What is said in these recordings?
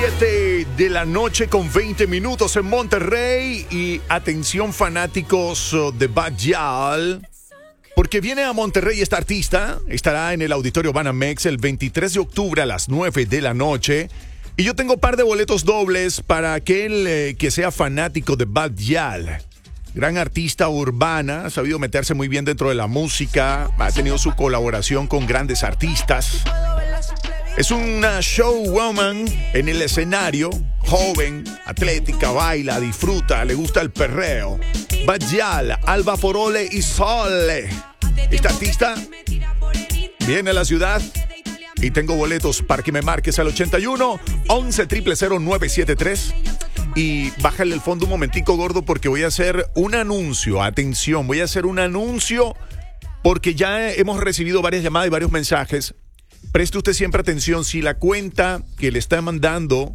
7 de la noche con 20 minutos en Monterrey. Y atención fanáticos de Bad-Gyal, porque viene a Monterrey esta artista. Estará en el Auditorio Banamex el 23 de octubre a las 9 de la noche. Y yo tengo un par de boletos dobles para aquel que sea fanático de Bad-Gyal. Gran artista urbana, ha sabido meterse muy bien dentro de la música, ha tenido su colaboración con grandes artistas. Es una showwoman en el escenario, joven, atlética, baila, disfruta, le gusta el perreo. Bad-Gyal, Alba Forole y Sole. Esta artista viene a la ciudad y tengo boletos para que me marques al 81 11 000 973. Y bájale el fondo un momentico, gordo, porque voy a hacer un anuncio. Atención, voy a hacer un anuncio porque ya hemos recibido varias llamadas y varios mensajes. Preste usted siempre atención. Si la cuenta que le está mandando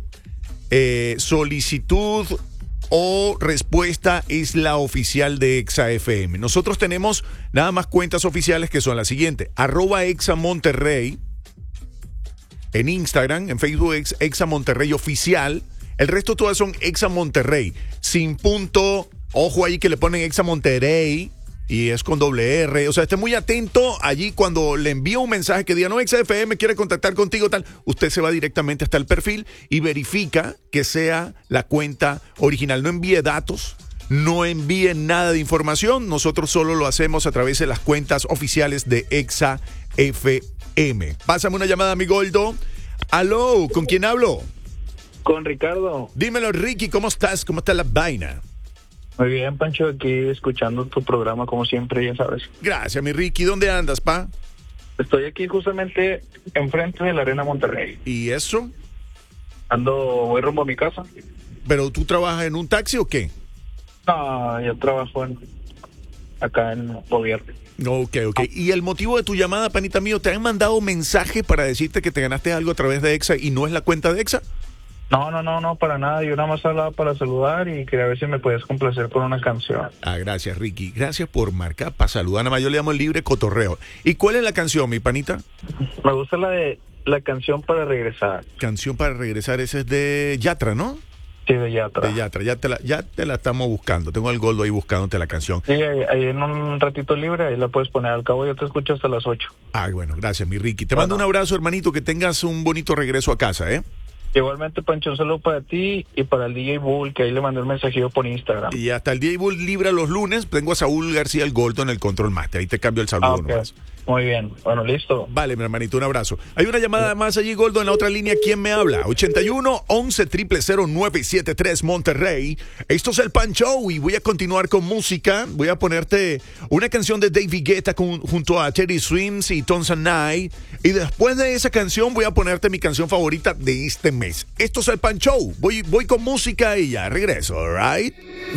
solicitud o respuesta es la oficial de Exa FM. Nosotros tenemos nada más cuentas oficiales que son las siguientes: @ExaMonterrey en Instagram, en Facebook Exa Monterrey Oficial. El resto todas son Exa Monterrey, sin punto. Ojo ahí que le ponen Exa Monterrey y es con doble R. O sea, esté muy atento allí cuando le envío un mensaje que diga, no, Exa FM quiere contactar contigo, tal. Usted se va directamente hasta el perfil y verifica que sea la cuenta original. No envíe datos, no envíe nada de información. Nosotros solo lo hacemos a través de las cuentas oficiales de Exa FM. Pásame una llamada, mi Goldo. Aló, ¿con quién hablo? Con Ricardo. Dímelo, Ricky, ¿cómo estás? ¿Cómo está la vaina? Muy bien, Pancho, aquí escuchando tu programa como siempre, ya sabes. Gracias, mi Ricky. ¿Dónde andas, pa? Estoy aquí justamente enfrente de la Arena Monterrey. ¿Y eso? Voy rumbo a mi casa. ¿Pero tú trabajas en un taxi o qué? No, yo trabajo acá en gobierno. Ok. ¿Y el motivo de tu llamada, panita mío? ¿Te han mandado mensaje para decirte que te ganaste algo a través de Exa y no es la cuenta de Exa? No, para nada. Yo nada más hablaba para saludar y quería ver si me podías complacer con una canción. Gracias, Ricky. Gracias por marcar para saludar. Nada más yo le llamo el libre cotorreo. ¿Y cuál es la canción, mi panita? Me gusta la canción para regresar. Canción para regresar, esa es de Yatra, ¿no? Sí, de Yatra. De Yatra, ya te la estamos buscando. Tengo el Goldo ahí buscándote la canción. Sí, ahí en un ratito libre, ahí la puedes poner. Al cabo yo te escucho hasta las 8. Bueno, gracias, mi Ricky. Te mando un abrazo, hermanito, que tengas un bonito regreso a casa, ¿eh? Igualmente, Pancho, un saludo para ti y para el DJ Bull, que ahí le mandé un mensajillo por Instagram. Y hasta el DJ Bull libra los lunes. Tengo a Saúl García el Goldo en el Control Master. Ahí te cambio el saludo nomás. Muy bien, bueno, listo. Vale, mi hermanito, un abrazo. Hay una llamada más allí, Goldo, en la otra línea. ¿Quién me habla? 81 11 000 973 Monterrey. Esto es el Pan Show y voy a continuar con música. Voy a ponerte una canción de David Guetta junto a Teddy Swims y Tones and I. Y después de esa canción voy a ponerte mi canción favorita de este mes. Esto es el Pan Show. Voy con música y ya regreso, ¿alright?